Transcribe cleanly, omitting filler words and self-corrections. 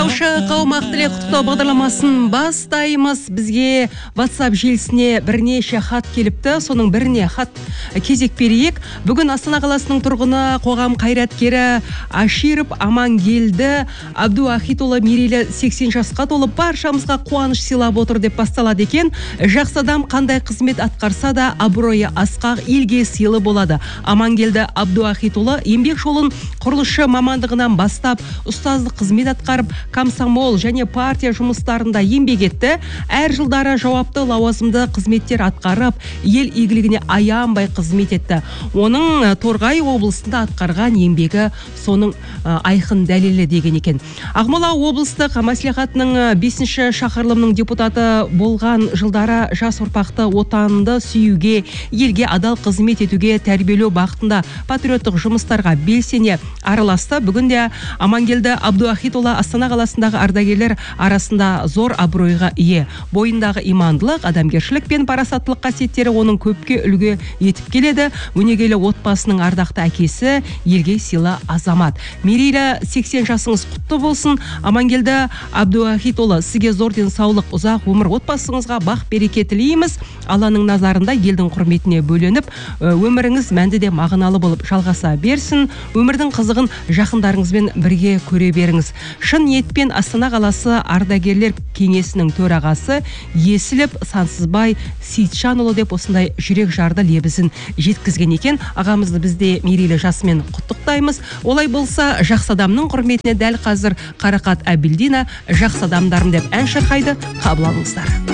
Қауым Ақтілек құттықтау бағдарламасын бастаймыз. Бізге WhatsApp желісіне бірнеше хат келіпті. Соның біріне хат кезек берейік. Бүгін Астана қаласының тұрғыны, қоғам қайраткері Аширов Амангелді Абдуахитұлы мерейлі 80 жасқа толып, баршамызға қуаныш сыйлап отыр деп басталады екен. Жақсы адам қандай қызмет атқарса да абыройы асқақ, елге сыйлы болады. Амангелді Абдуахитұлы еңбек жолын құрылысшы мамандығынан бастап, ұстаздық қызмет атқарып, комсомол және партия жұмыстарында еңбек етті. Әр жылдары жауапты лауазымды қызметтер атқарып, ел игілігіне аянбай қызмет етті. Оның Торғай облысында атқарған еңбегі соның айқын дәлелі деген екен. Ақмола облыстық мәслихатының 5-ші шақырылымның депутаты болған, жылдары жас ұрпақты отанды сүюге, елге адал қызмет етуге тәрбиелеу бағытында патриоттық жұмыстарға белсене араласты. Бүгінде Амангелді Абдуахитұлы Астана қаласындағы ардагерлер арасында зор абыройға ие. Бойындағы имандылық, адамгершілік пен парасаттылық қасиеттері оның көпке үлгі етіп келеді. Өнегелі отбасының ардақты әкесі, елге сыйлы азамат. Мерейлі 80 жасыңыз құтты болсын. Амангелді Абдуахитұлы, сізге зор денсаулық, ұзақ өмір, отбасыңызға бақ береке тілейміз. Алланың назарында елдің құрметіне бөленіп, өміріңіз мәнді де мағыналы болып жалғаса берсін. Өмірдің қызығын жақындарыңызбен бірге көре беріңіз. Шын ниетпен Астана қаласы ардагерлер кеңесінің төрағасы Есіліп Сансызбай Сейітжанұлы деп осындай жүрек жарды лебізін жеткізген екен. Ағамызды бізде мерейлі жасымен құттықтаймыз. Олай болса, жақсы адамның құрметіне дәл қазір Қарақат Әбілдина жақсы адамдарым деп ән шырқайды. Қабыл алыңыздар.